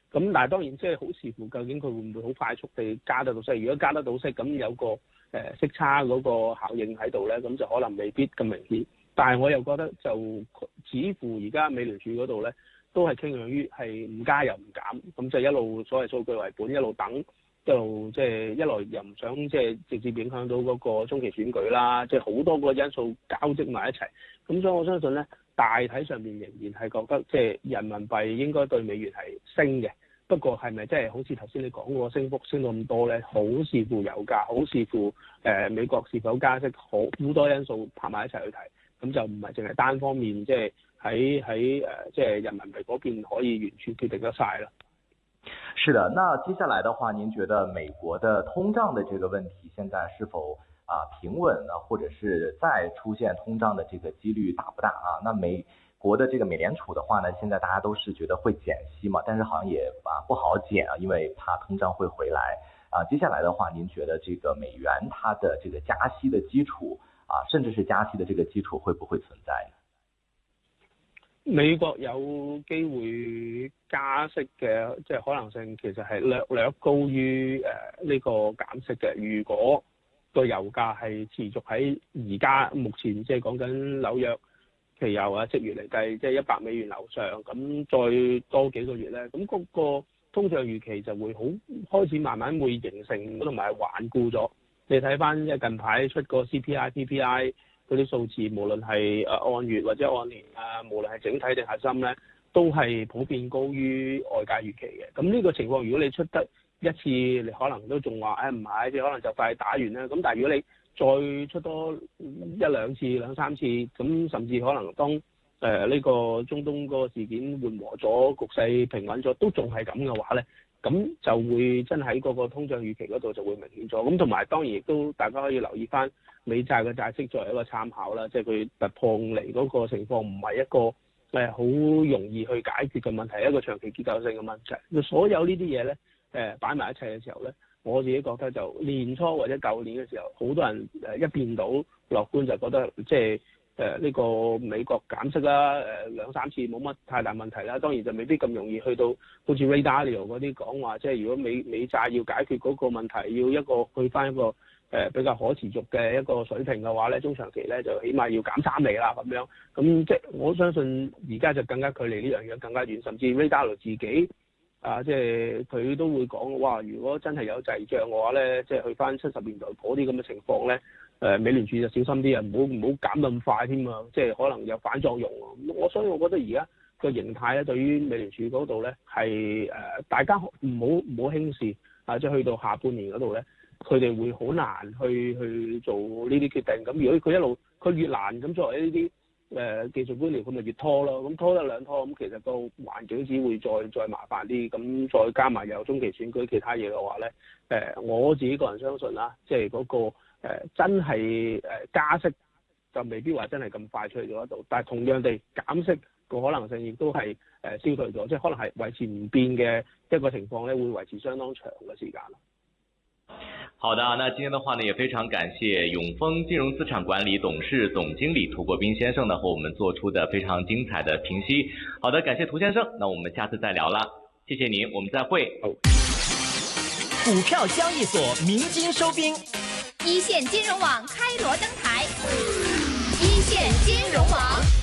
咁但係當然即係好視乎究竟佢會唔會好快速地加得到息。如果加得到息，咁有個息差嗰個效應喺度咧，咁就可能未必咁明顯。但係我又覺得就似乎而家美聯儲嗰度咧，都係傾向於係唔加又唔減，咁就一路所謂數據為本，一路等，一路即係一來又唔想即係直接影響到嗰個中期選舉啦，即係好多個因素交織埋一齊。咁所以我相信咧，大體上面仍然係覺得即係人民幣應該對美元係升嘅。不過係咪真係好似頭先你講嗰個升幅升到咁多咧？好視乎油價，好視乎美國是否加息，好多因素拍埋一齊去睇。咁就唔係淨係單方面，即係喺即係人民幣嗰邊可以完全決定得晒啦。 是的，那接下來的話，您覺得美國的通脹的這個問題，現在是否平穩呢？或者是再出現通脹的這個幾率大不大啊？那美國的這個美聯儲的話呢，現在大家都是覺得會減息嘛，但是好像也不好減啊，因為怕通脹會回來啊。接下來的話，您覺得這個美元它的這個加息的基礎啊，甚至是加息的這個基礎會不會存在呢？ 美國有機會加息嘅即係可能性，其實係略高於呢個減息嘅。如果個油價係持續喺而家目前即係講緊紐約期油啊，即月嚟計即係$100樓上，咁再多幾個月咧，咁嗰個通脹預期就會開始慢慢會形成同埋頑固咗。你睇翻即係近排出個 CPI、PPI。嗰啲數字，無論係按月或者按年啊，無論係整體定核心咧，都係普遍高於外界預期嘅。咁呢個情況，如果你出得一次，你可能都仲話唔係，即係可能就快打完啦。咁但係如果你再出多一兩次、兩三次，咁甚至可能當呢個中東嗰個事件緩和咗，局勢平穩咗，都仲係咁嘅話咧，咁就會真喺嗰個通脹預期嗰度就會明顯咗。咁同埋當然亦都大家可以留意翻美債嘅債息作為一個參考啦，即係佢突破嚟嗰個情況唔係一個好容易去解決嘅問題，一個長期結構性嘅問題。所有呢啲嘢咧擺埋一齊嘅時候咧，我自己覺得就年初或者舊年嘅時候，好多人一變到樂觀就覺得即係呢個美國減息啦，兩三次冇乜太大問題啦。當然就未必咁容易去到好似 Ray Dalio 嗰啲講話，即係如果美債要解決嗰個問題，要去翻一個比較可持續嘅一個水平嘅話咧，中長期咧就起碼要減3厘啦咁樣。咁即係我相信而家就更加距離呢樣嘢更加遠，甚至 Ray Dalio 自己即係佢都會講，哇！如果真係有滯脹嘅話咧，即係去翻70年代嗰啲咁嘅情況咧，美聯儲就小心啲啊，唔好減咁快添啊，即係可能有反作用啊。所以我覺得而家個形態咧，對於美聯儲嗰度咧係大家唔好輕視啊，即係去到下半年嗰度咧，佢哋會好難去做呢啲決定。咁如果佢越難咁作為呢啲技術官僚，佢咪越拖咯。咁拖得兩拖，咁其實個環境只會再麻煩啲。咁再加埋有中期選舉其他嘢嘅話咧，我自己個人相信啦，即係嗰個真係加息就未必話真係咁快出嚟咗一度。但係同樣地減息個可能性亦都係消退咗，即係可能係維持唔變嘅一個情況咧，會維持相當長嘅時間。 好的，那今天的話呢，也非常感謝永豐金融資產管理董事總經理涂國彬先生呢，和我們做出的非常精彩的評析。好的，感謝涂先生，那我們下次再聊啦，謝謝您，我們再會。 股票交易所鳴金收兵， 一線金融網開鑼登台，一線金融網。